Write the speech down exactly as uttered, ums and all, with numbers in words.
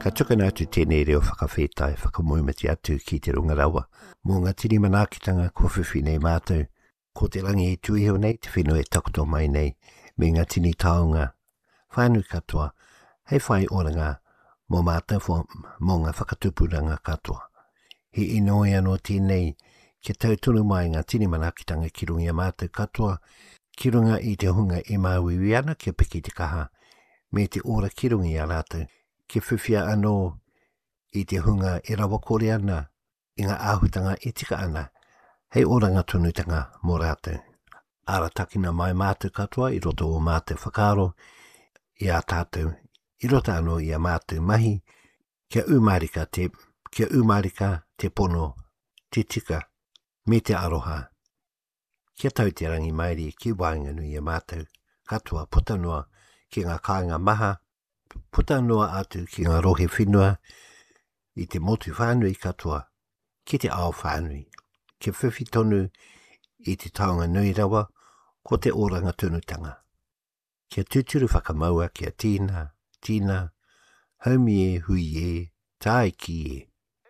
Ka tukana atu tēnei reo whakawhetai, whakamumati atu ki te runga rawa. Mō ngā tini manakitanga ko whiwhi nei mātou. Ko te rangi e tuiheo nei, te whenua e takoto mai nei, me ngā tini taonga. Whānui katoa, hei whai oranga, mō mātou mō ngā whakatupuranga katoa. He inoi anō tēnei, ke tautunu mai ngā tini manakitanga ki runga mātou katoa, ki runga i te hunga e māwiwi ana, ke piki te kaha, me te ora ki runga i a rātou. Ke whiwhia anō i te hunga e rawa kore ana, i ngā āhutanga e tika ana, hei oranga tunutanga mō rātou. Ara takina mai mātou katoa i roto o mātou whakaro i a tātou, i roto anō i a mātou mahi, kia umarika te, kia umarika te pono, te tika, me te aroha. Kia tau te rangi mairi ki wainganu i a mātou katoa putanua ki ngā kāinga maha, putanua atu ki ngā rohe whenua, i te motu whānui katoa, ki te ao whānui, ki whiwhi tonu i te taonga nui rawa, ko te oranga tunutanga. Kia tuturu whakamaua kia tīna, tīna, haumi e hui e, tāi ki e.